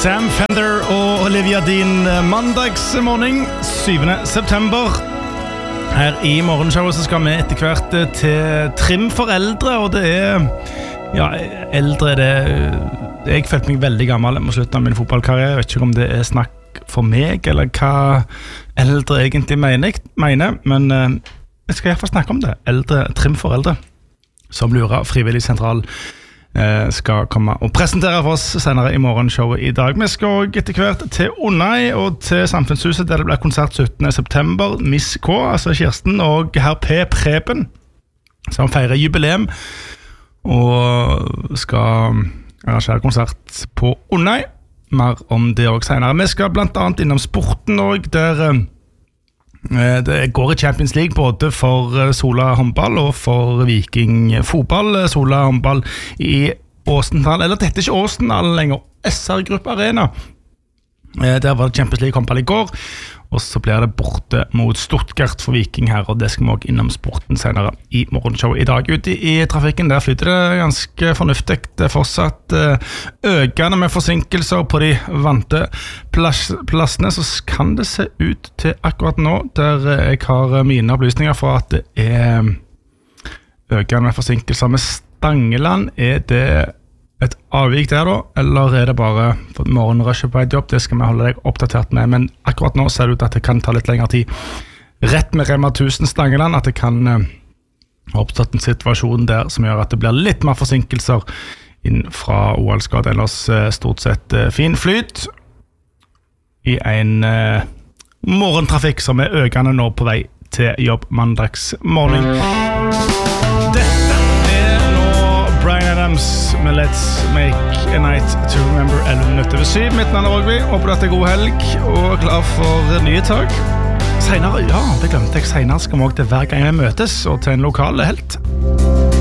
Sam Fender og Olivia Dean mandagsmorgen 7. september. Her i morgenshowet så skal vi etter hvert til trim for eldre, og det ja, eldre det jeg følte meg veldig gammel mot slutten av min fotballkarriere. Jeg vet ikke om det snakk for meg, eller hva eldre egentlig mener, men jeg skal i hvert fall snakke om det. Trim for eldre, som lurer frivillig sentral skal komme og presentere for oss senere i morgenshowet i dag. Vi skal etter hvert til Onai og til Samfunnshuset, der det blir konsert 17. september. Miss K, altså Kirsten, og herr P. Preben, som feirer jubileum, og skal arrangere konsert på Onai. Mer om det også senere. Vi skal blant annet innom sporten også, der det går i Champions League både for Sola håndball og for Viking fotball. Sola håndball i Åsendal, eller dette ikke Åsendal lenger, SR Gruppe Arena. Der var det Champions League håndball i går, og så blir det borte mot Stuttgart for Viking her, og det skal vi også innom sporten senere i morgenshowet i dag. Ute i trafikken, der flyter det ganske fornuftig. Det fortsatt økende med forsinkelser på de vante plassene, så kan det se ut til akkurat nå, der jeg har mine opplysninger for at det økende med forsinkelser. Med Stangeland, det et avvik der da, eller det bare for morgenrushet på et jobb? Det skal vi holde deg oppdatert med, men akkurat nå ser det ut at det kan ta litt lengre tid. Rett med Rema 1000 Stangeland, at det kan ha oppstått en situasjon der som gjør at det blir litt mer forsinkelser inn fra Ålsgård, ellers stort sett fin flyt i en morgentrafikk som økende nå på vei til jobb mandagsmorgen. Bryan Adams med Let's Make a Night to Remember 11 minutter ved 7. Mitt navn Rogvi, håper at det god helg og klar for nye tag. Senere, ja, det glemte jeg, senere skal vi også til hver gang vi møtes og til en lokal helt.